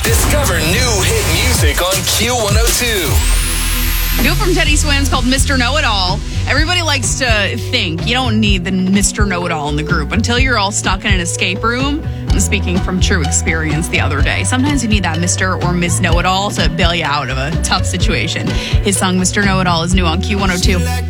Discover new hit music on Q102. New from Teddy Swims called Mr. Know-It-All. Everybody likes to think you don't need the Mr. Know-It-All in the group until you're all stuck in an escape room. I'm speaking from true experience the other day. Sometimes you need that Mr. or Miss Know-It-All to bail you out of a tough situation. His song Mr. Know-It-All is new on Q102.